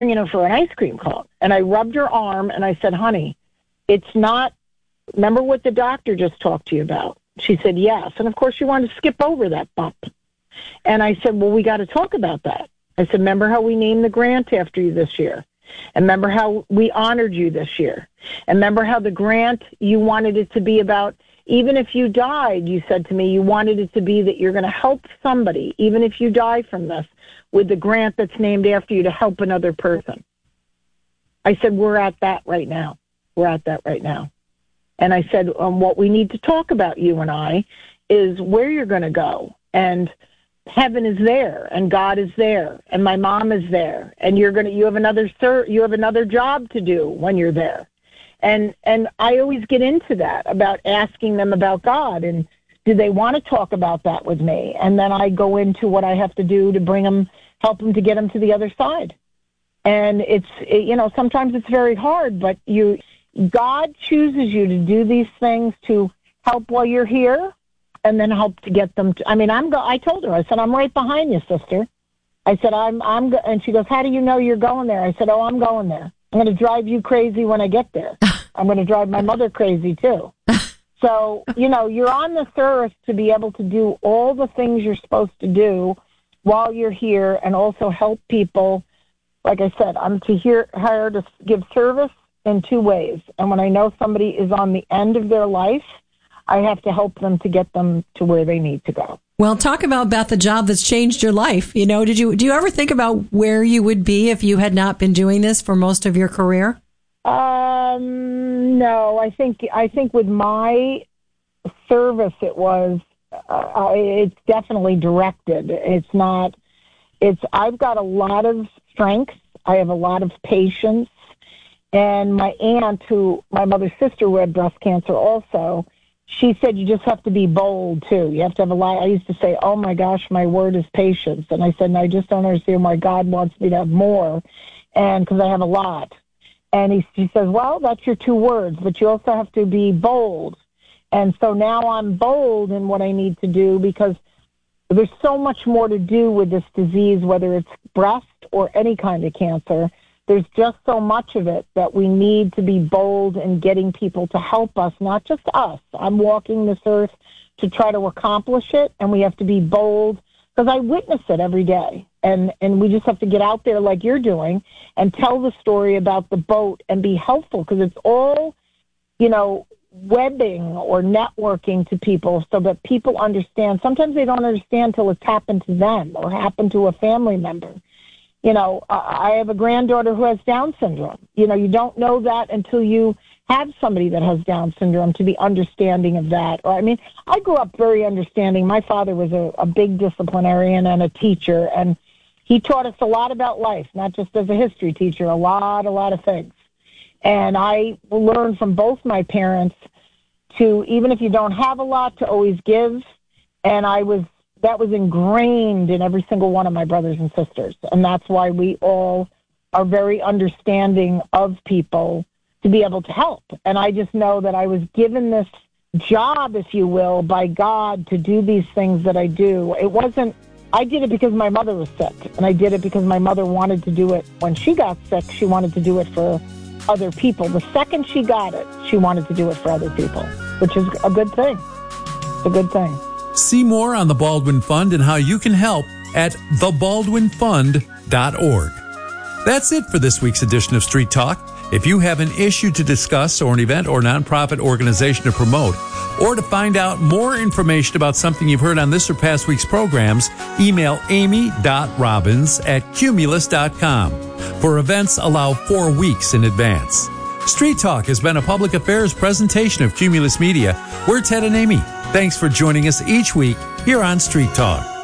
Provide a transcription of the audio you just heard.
for an ice cream cone. And I rubbed her arm and I said, honey, it's not, remember what the doctor just talked to you about? She said, yes. And of course she wanted to skip over that bump. And I said, well, we got to talk about that. I said, remember how we named the grant after you this year? And remember how we honored you this year? And remember how the grant, you wanted it to be about, even if you died, you said to me, you wanted it to be that you're going to help somebody, even if you die from this, with the grant that's named after you to help another person. I said, we're at that right now. We're at that right now. And I said, what we need to talk about, you and I, is where you're going to go. And heaven is there, and God is there, and my mom is there, and you have another job to do when you're there. And I always get into that about asking them about God, and do they want to talk about that with me? And then I go into what I have to do to help them to get them to the other side. And sometimes it's very hard, but God chooses you to do these things to help while you're here, and then help to get them to, I told her, I said, I'm right behind you, sister. I said, and she goes, how do you know you're going there? I said, I'm going there. I'm going to drive you crazy when I get there. I'm going to drive my mother crazy too. So, you're on this earth to be able to do all the things you're supposed to do while you're here, and also help people. Like I said, I'm here to give service in two ways. And when I know somebody is on the end of their life, I have to help them to get them to where they need to go. Well, talk about the job that's changed your life. Do you ever think about where you would be if you had not been doing this for most of your career? No, I think with my service, it's definitely directed. I've got a lot of strength. I have a lot of patience. And my aunt, my mother's sister, who had breast cancer also, she said you just have to be bold, too. You have to have a lot. I used to say, oh, my gosh, my word is patience. And I said, I just don't understand why God wants me to have more, and because I have a lot. And she says, well, that's your two words, but you also have to be bold. And so now I'm bold in what I need to do, because there's so much more to do with this disease, whether it's breast or any kind of cancer. There's just so much of it that we need to be bold in getting people to help us, not just us. I'm walking this earth to try to accomplish it, and we have to be bold, because I witness it every day. And we just have to get out there like you're doing and tell the story about the boat and be helpful, because it's all, webbing or networking to people so that people understand. Sometimes they don't understand till it's happened to them or happened to a family member. I have a granddaughter who has Down syndrome. You don't know that until you have somebody that has Down syndrome to be understanding of that. I grew up very understanding. My father was a big disciplinarian and a teacher, and he taught us a lot about life, not just as a history teacher, a lot of things. And I learned from both my parents to, even if you don't have a lot, to always give. And that was ingrained in every single one of my brothers and sisters. And that's why we all are very understanding of people to be able to help. And I just know that I was given this job, if you will, by God to do these things that I do. I did it because my mother was sick, and I did it because my mother wanted to do it. When she got sick, she wanted to do it for other people. The second she got it, she wanted to do it for other people, which is a good thing. It's a good thing. See more on the Baldwin Fund and how you can help at thebaldwinfund.org. That's it for this week's edition of Street Talk. If you have an issue to discuss, or an event or nonprofit organization to promote, or to find out more information about something you've heard on this or past week's programs, email amy.robbins@cumulus.com. For events, allow 4 weeks in advance. Street Talk has been a public affairs presentation of Cumulus Media. We're Ted and Amy. Thanks for joining us each week here on Street Talk.